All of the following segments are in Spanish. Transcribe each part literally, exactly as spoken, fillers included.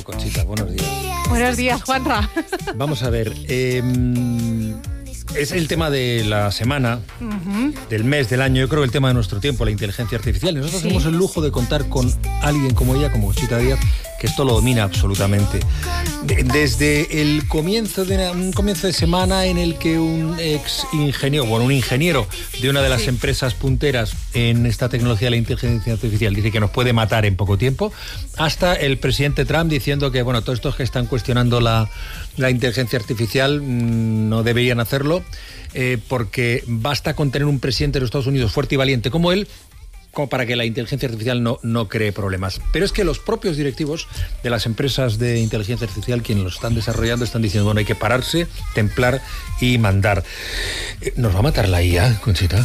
Conchita, buenos días. Buenos días, Juanra. Vamos a ver, eh, es el tema de la semana, uh-huh. del mes, del año, yo creo que el tema de nuestro tiempo, la inteligencia artificial. Nosotros sí. tenemos el lujo de contar con alguien como ella, como Conchita Díaz, que esto lo domina absolutamente. Desde el comienzo de una, un comienzo de semana en el que un ex ingeniero, bueno, un ingeniero de una de las sí. empresas punteras en esta tecnología de la inteligencia artificial dice que nos puede matar en poco tiempo, hasta el presidente Trump diciendo que, bueno, todos estos que están cuestionando la, la inteligencia artificial mmm, no deberían hacerlo, eh, porque basta con tener un presidente de los Estados Unidos fuerte y valiente como él, como para que la inteligencia artificial no, no cree problemas. Pero es que los propios directivos de las empresas de inteligencia artificial, quienes lo están desarrollando, están diciendo, bueno, hay que pararse, templar y mandar. ¿Nos va a matar la I A, Conchita?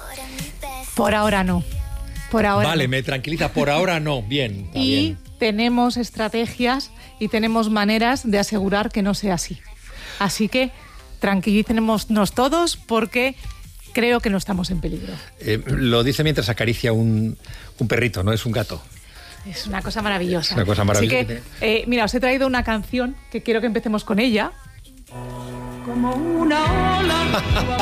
Por ahora no. Por ahora Vale, no. me tranquiliza, por ahora no. Bien, está y bien. tenemos estrategias y tenemos maneras de asegurar que no sea así. Así que tranquilícenos todos porque creo que no estamos en peligro. Eh, lo dice mientras acaricia un, un perrito, ¿no? Es un gato. Es una cosa maravillosa. Es una cosa maravillosa. Así que, eh, mira, os he traído una canción que quiero que empecemos con ella. Como una ola.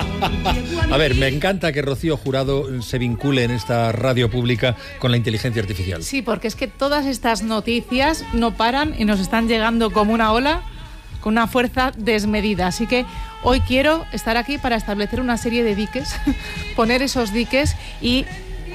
A ver, me encanta que Rocío Jurado se vincule en esta radio pública con la inteligencia artificial. Sí, porque es que todas estas noticias no paran y nos están llegando como una ola, con una fuerza desmedida. Así que hoy quiero estar aquí para establecer una serie de diques, poner esos diques y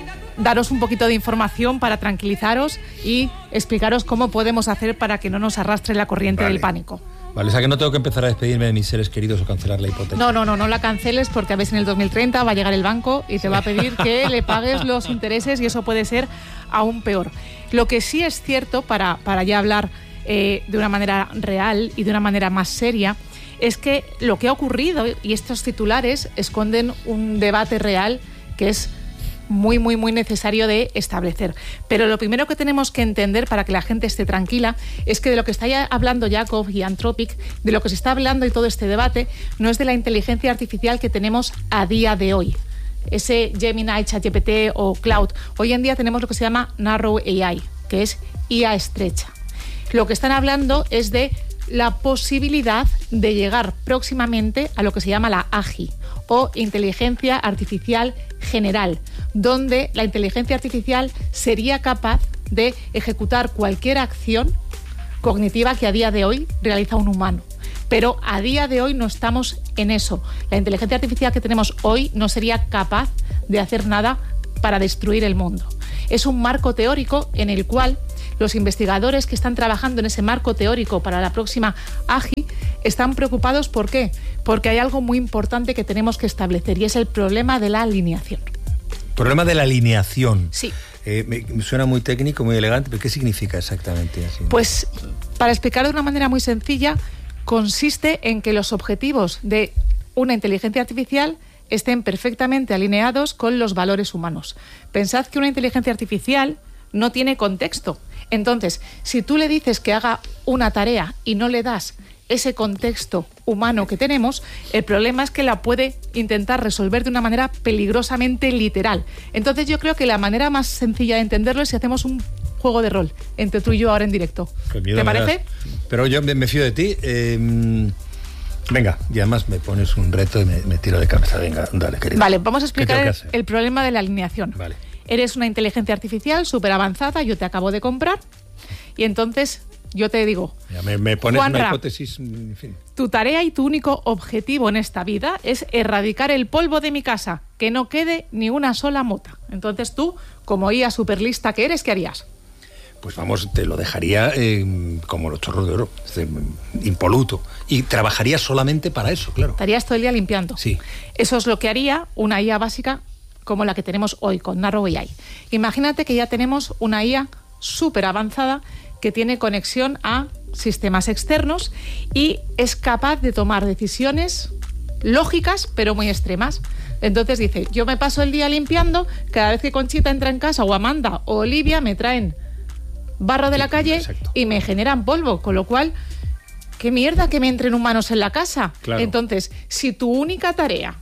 daros un poquito de información para tranquilizaros y explicaros cómo podemos hacer para que no nos arrastre la corriente Vale. del pánico. Vale, o sea que no tengo que empezar a despedirme de mis seres queridos o cancelar la hipoteca. No, no, no, no la canceles porque a veces en el dos mil treinta va a llegar el banco y te va a pedir que le pagues los intereses y eso puede ser aún peor. Lo que sí es cierto, para, para ya hablar eh, de una manera real y de una manera más seria, es que lo que ha ocurrido y estos titulares esconden un debate real que es muy, muy, muy necesario de establecer. Pero lo primero que tenemos que entender para que la gente esté tranquila es que de lo que está ya hablando Jacob y Anthropic, de lo que se está hablando y todo este debate, no es de la inteligencia artificial que tenemos a día de hoy. Ese Gemini, ChatGPT o Cloud. Hoy en día tenemos lo que se llama Narrow A I, que es I A estrecha. Lo que están hablando es de la posibilidad de llegar próximamente a lo que se llama la A G I o Inteligencia Artificial General, donde la inteligencia artificial sería capaz de ejecutar cualquier acción cognitiva que a día de hoy realiza un humano. Pero a día de hoy no estamos en eso. La inteligencia artificial que tenemos hoy no sería capaz de hacer nada para destruir el mundo. Es un marco teórico en el cual los investigadores que están trabajando en ese marco teórico para la próxima A G I están preocupados. ¿Por qué? Porque hay algo muy importante que tenemos que establecer y es el problema de la alineación. Problema de la alineación. Sí. Eh, me suena muy técnico, muy elegante, pero ¿qué significa exactamente? Así? Pues, para explicarlo de una manera muy sencilla, consiste en que los objetivos de una inteligencia artificial estén perfectamente alineados con los valores humanos. Pensad que una inteligencia artificial no tiene contexto. Entonces, si tú le dices que haga una tarea y no le das ese contexto humano que tenemos, el problema es que la puede intentar resolver de una manera peligrosamente literal. Entonces yo creo que la manera más sencilla de entenderlo es si hacemos un juego de rol entre tú y yo ahora en directo. ¿Te parece? Pero yo me, me fío de ti. Eh, venga, y además me pones un reto y me, me tiro de cabeza. Venga, dale, querido. Vale, vamos a explicar el, el problema de la alineación. Vale. Eres una inteligencia artificial súper avanzada, yo te acabo de comprar y entonces yo te digo, ya me, me pones Juanra, una hipótesis, en fin. Tu tarea y tu único objetivo en esta vida es erradicar el polvo de mi casa, que no quede ni una sola mota. Entonces tú, como I A superlista que eres, ¿qué harías? Pues vamos, te lo dejaría eh, como los chorros de oro, este, impoluto. Y trabajaría solamente para eso, claro. Estarías todo el día limpiando. Sí. Eso es lo que haría una I A básica como la que tenemos hoy con Narrow A I. Imagínate que ya tenemos una I A súper avanzada que tiene conexión a sistemas externos y es capaz de tomar decisiones lógicas pero muy extremas. Entonces dice, yo me paso el día limpiando, cada vez que Conchita entra en casa o Amanda o Olivia me traen barro de la calle. Exacto. Y me generan polvo, con lo cual, qué mierda que me entren humanos en la casa. Claro. Entonces, si tu única tarea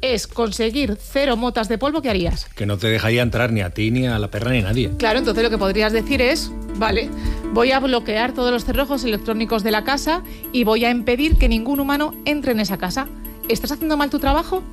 es conseguir cero motas de polvo, ¿qué harías? Que no te dejaría entrar ni a ti, ni a la perra, ni a nadie. Claro, entonces lo que podrías decir es, vale, voy a bloquear todos los cerrojos electrónicos de la casa y voy a impedir que ningún humano entre en esa casa. ¿Estás haciendo mal tu trabajo?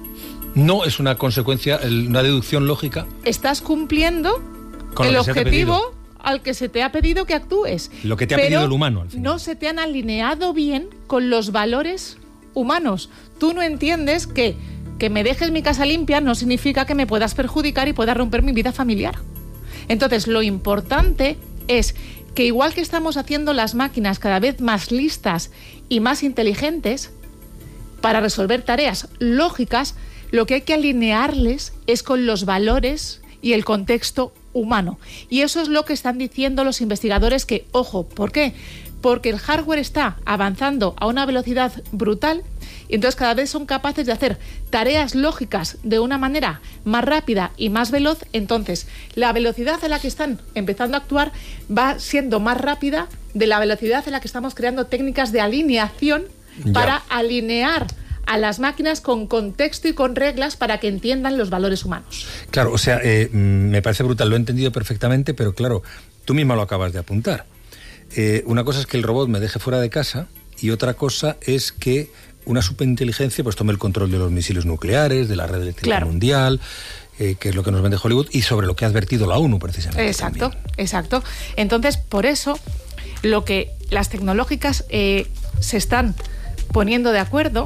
No, es una consecuencia, una deducción lógica. Estás cumpliendo Con el lo que se te ha objetivo pedido. al que se te ha pedido que actúes. Lo que te ha Pero pedido el humano, al final. no se te han alineado bien con los valores humanos. Tú no entiendes que que me dejes mi casa limpia no significa que me puedas perjudicar y puedas romper mi vida familiar. Entonces, lo importante es que igual que estamos haciendo las máquinas cada vez más listas y más inteligentes para resolver tareas lógicas, lo que hay que alinearles es con los valores y el contexto humano. Y eso es lo que están diciendo los investigadores que, ojo, ¿por qué? Porque el hardware está avanzando a una velocidad brutal y entonces cada vez son capaces de hacer tareas lógicas de una manera más rápida y más veloz. Entonces, la velocidad a la que están empezando a actuar va siendo más rápida de la velocidad a la que estamos creando técnicas de alineación Ya. para alinear a las máquinas con contexto y con reglas para que entiendan los valores humanos. Claro, o sea, eh, me parece brutal, lo he entendido perfectamente, pero claro, tú misma lo acabas de apuntar. Eh, una cosa es que el robot me deje fuera de casa y otra cosa es que una superinteligencia pues tome el control de los misiles nucleares, de la red eléctrica Claro. mundial, eh, que es lo que nos vende Hollywood, y sobre lo que ha advertido la ONU precisamente. Exacto, también. exacto. Entonces, por eso, lo que las tecnológicas eh, se están poniendo de acuerdo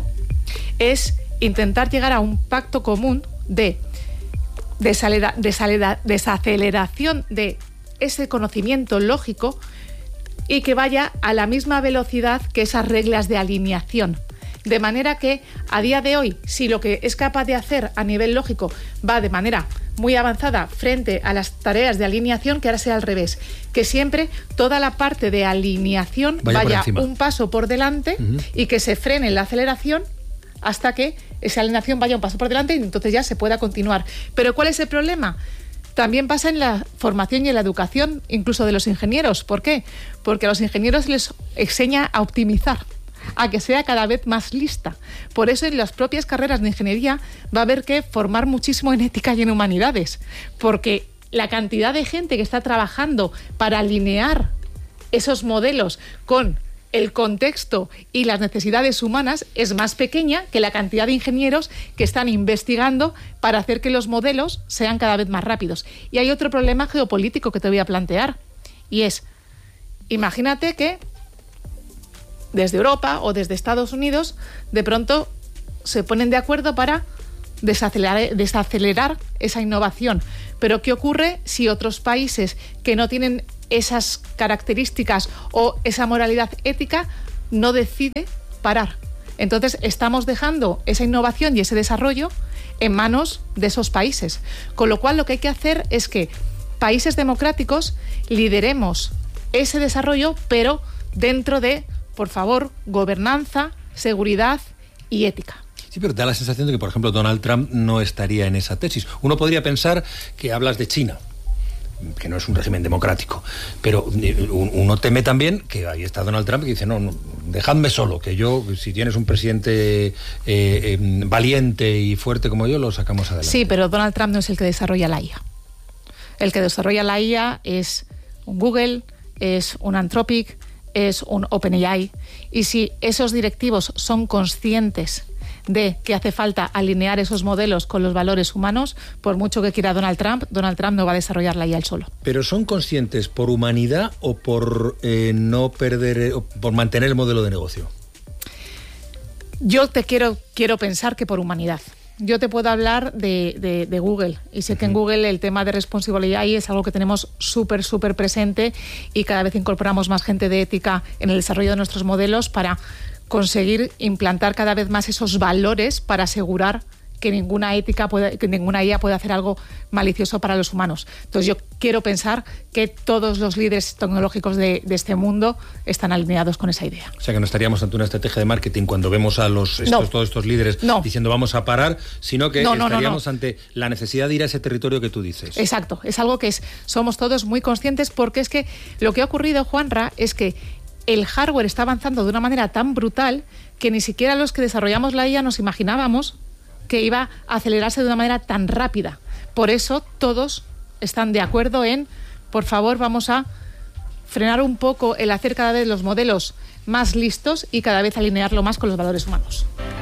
es intentar llegar a un pacto común de desalera- desalera- desaceleración de ese conocimiento lógico y que vaya a la misma velocidad que esas reglas de alineación. De manera que, a día de hoy, si lo que es capaz de hacer a nivel lógico va de manera muy avanzada frente a las tareas de alineación, que ahora sea al revés, que siempre toda la parte de alineación Vaya por vaya encima. un paso por delante Ujú. y que se frene la aceleración hasta que esa alineación vaya un paso por delante y entonces ya se pueda continuar. Pero ¿cuál es el problema? También pasa en la formación y en la educación, incluso de los ingenieros. ¿Por qué? Porque a los ingenieros les enseña a optimizar, a que sea cada vez más lista. Por eso en las propias carreras de ingeniería va a haber que formar muchísimo en ética y en humanidades, porque la cantidad de gente que está trabajando para alinear esos modelos con el contexto y las necesidades humanas es más pequeña que la cantidad de ingenieros que están investigando para hacer que los modelos sean cada vez más rápidos. Y hay otro problema geopolítico que te voy a plantear, y es, imagínate que desde Europa o desde Estados Unidos de pronto se ponen de acuerdo para desacelerar, desacelerar esa innovación. Pero ¿qué ocurre si otros países que no tienen esas características o esa moralidad ética no decide parar? Entonces estamos dejando esa innovación y ese desarrollo en manos de esos países. Con lo cual lo que hay que hacer es que países democráticos lideremos ese desarrollo, pero dentro de, por favor, gobernanza, seguridad y ética. Sí, pero da la sensación de que, por ejemplo, Donald Trump no estaría en esa tesis. Uno podría pensar que hablas de China, que no es un régimen democrático, pero uno teme también que ahí está Donald Trump que dice, no, no dejadme solo, que yo, si tienes un presidente eh, eh, valiente y fuerte como yo, lo sacamos adelante. Sí, pero Donald Trump no es el que desarrolla la I A. El que desarrolla la I A es un Google, es un Anthropic, es un OpenAI. Y si esos directivos son conscientes de que hace falta alinear esos modelos con los valores humanos, por mucho que quiera Donald Trump, Donald Trump no va a desarrollar la I A él solo. ¿Pero son conscientes por humanidad o por eh, no perder, o por mantener el modelo de negocio? Yo te quiero, quiero pensar que por humanidad. Yo te puedo hablar de, de, de Google, y sé uh-huh. que en Google el tema de Responsible A I es algo que tenemos súper, súper presente, y cada vez incorporamos más gente de ética en el desarrollo de nuestros modelos para conseguir implantar cada vez más esos valores para asegurar que ninguna ética puede, que ninguna I A puede hacer algo malicioso para los humanos. Entonces yo quiero pensar que todos los líderes tecnológicos de, de este mundo están alineados con esa idea. O sea que no estaríamos ante una estrategia de marketing cuando vemos a los estos, no. todos estos líderes no. diciendo vamos a parar, sino que no, no, estaríamos no, no. ante la necesidad de ir a ese territorio que tú dices. Exacto, es algo que es, somos todos muy conscientes, porque es que lo que ha ocurrido, Juanra, es que el hardware está avanzando de una manera tan brutal que ni siquiera los que desarrollamos la I A nos imaginábamos que iba a acelerarse de una manera tan rápida. Por eso todos están de acuerdo en, por favor, vamos a frenar un poco el hacer cada vez los modelos más listos y cada vez alinearlo más con los valores humanos.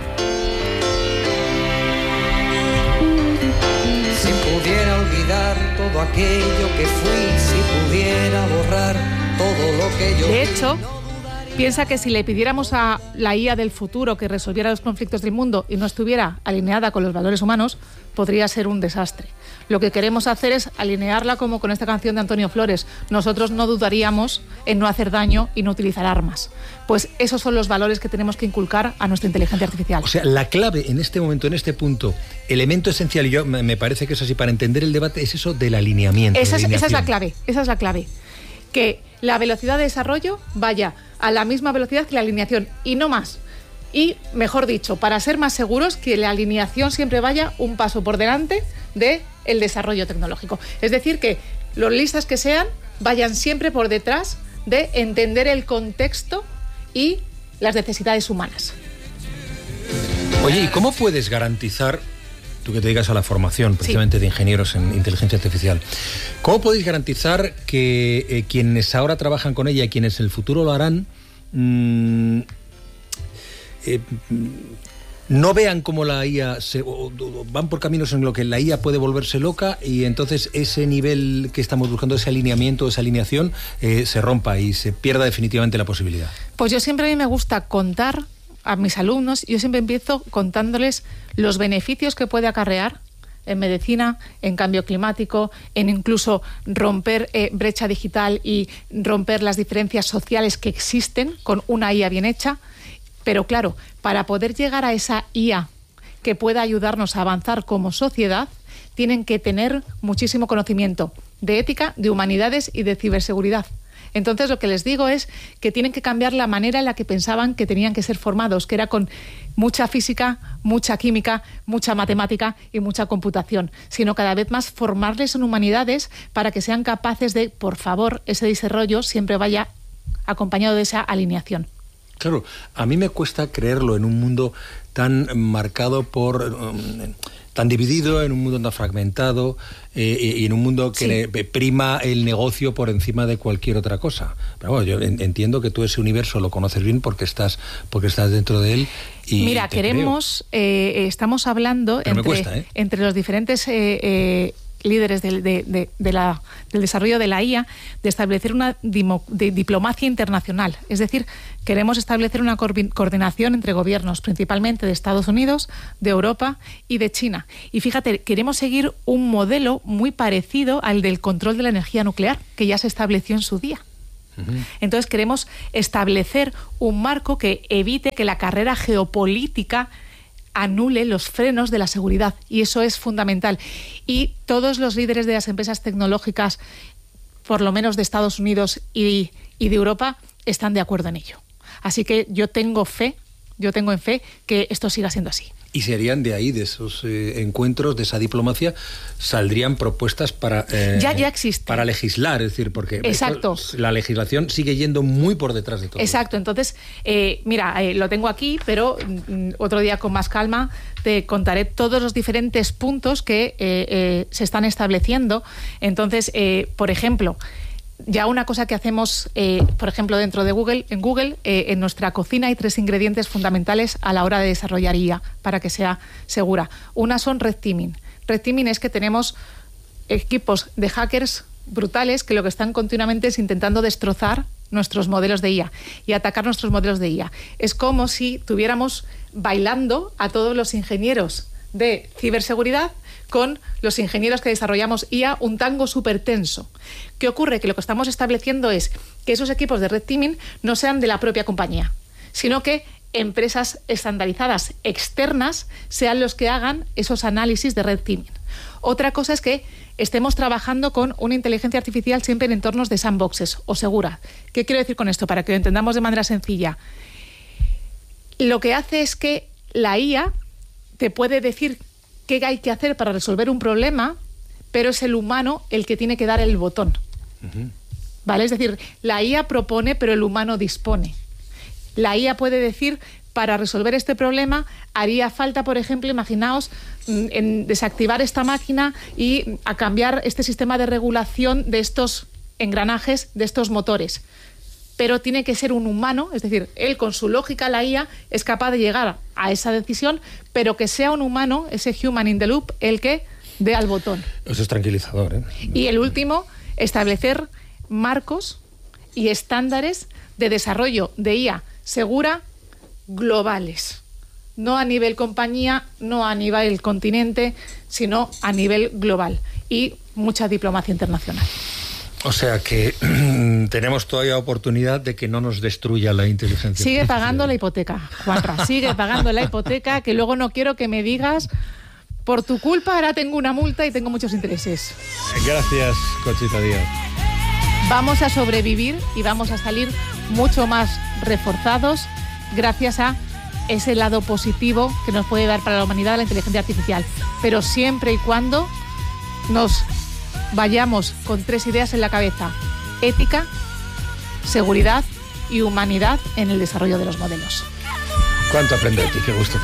Si pudiera olvidar todo aquello que fui, si pudiera borrar todo lo que yo... De hecho, piensa que si le pidiéramos a la I A del futuro que resolviera los conflictos del mundo y no estuviera alineada con los valores humanos, podría ser un desastre. Lo que queremos hacer es alinearla como con esta canción de Antonio Flores. Nosotros no dudaríamos en no hacer daño y no utilizar armas. Pues esos son los valores que tenemos que inculcar a nuestra inteligencia artificial. O sea, la clave en este momento, en este punto, elemento esencial, y yo me parece que es así para entender el debate, es eso del alineamiento. Esa es, de esa es la clave, esa es la clave. Que la velocidad de desarrollo vaya a la misma velocidad que la alineación y no más. Y, mejor dicho, para ser más seguros, que la alineación siempre vaya un paso por delante del desarrollo tecnológico. Es decir, que los listas que sean vayan siempre por detrás de entender el contexto y las necesidades humanas. Oye, ¿y cómo puedes garantizar, tú que te dedicas a la formación precisamente sí. de ingenieros en inteligencia artificial, cómo podéis garantizar que eh, quienes ahora trabajan con ella y quienes en el futuro lo harán, mmm, Eh, no vean cómo la I A se, o, o, van por caminos en los que la I A puede volverse loca y entonces ese nivel que estamos buscando, ese alineamiento, esa alineación, eh, se rompa y se pierda definitivamente la posibilidad? Pues yo siempre a mí me gusta contar a mis alumnos, yo siempre empiezo contándoles los beneficios que puede acarrear en medicina, en cambio climático, en incluso romper eh, brecha digital y romper las diferencias sociales que existen con una I A bien hecha. Pero claro, para poder llegar a esa I A que pueda ayudarnos a avanzar como sociedad, tienen que tener muchísimo conocimiento de ética, de humanidades y de ciberseguridad. Entonces lo que les digo es que tienen que cambiar la manera en la que pensaban que tenían que ser formados, que era con mucha física, mucha química, mucha matemática y mucha computación, sino cada vez más formarles en humanidades para que sean capaces de, por favor, ese desarrollo siempre vaya acompañado de esa alineación. Claro, a mí me cuesta creerlo en un mundo tan marcado por... Um, tan dividido, en un mundo tan fragmentado eh, y en un mundo que sí. le, prima el negocio por encima de cualquier otra cosa. Pero bueno, yo entiendo que tú ese universo lo conoces bien porque estás, porque estás dentro de él. Y Mira, queremos... Eh, estamos hablando entre, cuesta, ¿eh? entre los diferentes... Eh, eh, líderes de, de, de, de la, del desarrollo de la I A, de establecer una dimo, de diplomacia internacional. Es decir, queremos establecer una coordinación entre gobiernos, principalmente de Estados Unidos, de Europa y de China. Y fíjate, queremos seguir un modelo muy parecido al del control de la energía nuclear, que ya se estableció en su día. Uh-huh. Entonces queremos establecer un marco que evite que la carrera geopolítica anule los frenos de la seguridad, y eso es fundamental. Y todos los líderes de las empresas tecnológicas, por lo menos de Estados Unidos y, y de Europa, están de acuerdo en ello. Así que yo tengo fe, yo tengo en fe que esto siga siendo así. Y serían de ahí, de esos eh, encuentros, de esa diplomacia, saldrían propuestas para eh, ya, ya existe. para legislar, es decir, porque Exacto. la legislación sigue yendo muy por detrás de todo. Exacto, entonces, eh, mira, eh, lo tengo aquí, pero mm, otro día con más calma te contaré todos los diferentes puntos que eh, eh, se están estableciendo. Entonces, eh, por ejemplo, ya una cosa que hacemos, eh, por ejemplo, dentro de Google, en Google, eh, en nuestra cocina hay tres ingredientes fundamentales a la hora de desarrollar I A para que sea segura. Una son red teaming. Red teaming es que tenemos equipos de hackers brutales que lo que están continuamente es intentando destrozar nuestros modelos de I A y atacar nuestros modelos de I A. Es como si tuviéramos bailando a todos los ingenieros de ciberseguridad con los ingenieros que desarrollamos I A, un tango súper tenso. ¿Qué ocurre? Que lo que estamos estableciendo es que esos equipos de red teaming no sean de la propia compañía, sino que empresas estandarizadas externas sean los que hagan esos análisis de red teaming. Otra cosa es que estemos trabajando con una inteligencia artificial siempre en entornos de sandboxes o segura. ¿Qué quiero decir con esto? Para que lo entendamos de manera sencilla. Lo que hace es que la I A te puede decir qué hay que hacer para resolver un problema, pero es el humano el que tiene que dar el botón. Uh-huh. ¿Vale? Es decir, la I A propone, pero el humano dispone. La I A puede decir, para resolver este problema haría falta, por ejemplo, imaginaos, en desactivar esta máquina y a cambiar este sistema de regulación de estos engranajes, de estos motores. Pero tiene que ser un humano, es decir, él con su lógica, la I A, es capaz de llegar a esa decisión, pero que sea un humano, ese human in the loop, el que dé al botón. Eso es tranquilizador, ¿eh? Y el último, establecer marcos y estándares de desarrollo de I A segura globales. No a nivel compañía, no a nivel continente, sino a nivel global. Y mucha diplomacia internacional. O sea que tenemos todavía oportunidad de que no nos destruya la inteligencia. Sigue pagando la hipoteca, Juanra. Sigue pagando la hipoteca, que luego no quiero que me digas, por tu culpa ahora tengo una multa y tengo muchos intereses. Gracias, Conchita Díaz. Vamos a sobrevivir y vamos a salir mucho más reforzados gracias a ese lado positivo que nos puede dar para la humanidad la inteligencia artificial. Pero siempre y cuando nos vayamos con tres ideas en la cabeza: ética, seguridad y humanidad en el desarrollo de los modelos. ¿Cuánto aprende de ti? Qué gusto.